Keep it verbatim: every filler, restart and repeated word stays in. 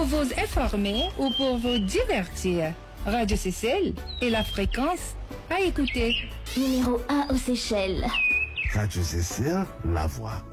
Pour vous informer ou pour vous divertir, Radio Seychelles est la fréquence à écouter. Numéro un aux Seychelles. Radio Seychelles, la voix